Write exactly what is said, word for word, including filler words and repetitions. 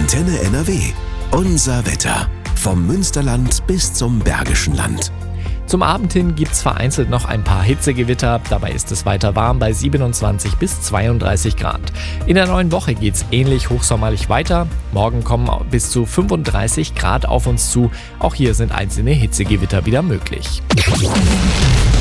Antenne N R W. Unser Wetter. Vom Münsterland bis zum Bergischen Land. Zum Abend hin gibt's vereinzelt noch ein paar Hitzegewitter. Dabei ist es weiter warm bei siebenundzwanzig bis zweiunddreißig Grad. In der neuen Woche geht's ähnlich hochsommerlich weiter. Morgen kommen bis zu fünfunddreißig Grad auf uns zu. Auch hier sind einzelne Hitzegewitter wieder möglich.